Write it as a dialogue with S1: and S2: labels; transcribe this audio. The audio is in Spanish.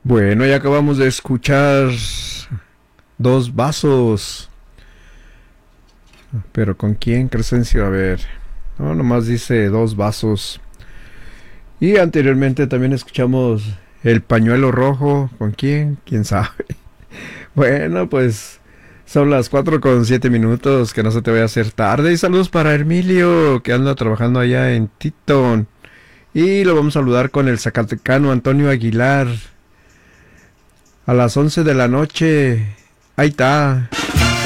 S1: Bueno, ya acabamos de escuchar Dos Vasos. ¿Pero con quién, Crescencio? A ver. No, nomás dice Dos Vasos. Y anteriormente también escuchamos El Pañuelo Rojo. ¿Con quién? ¿Quién sabe? Bueno, pues son las 4:07. Que no se te vaya a hacer tarde. Y saludos para Emilio, que anda trabajando allá en Titon. Y lo vamos a saludar con el zacatecano Antonio Aguilar. A las 11 de la noche. Ahí está.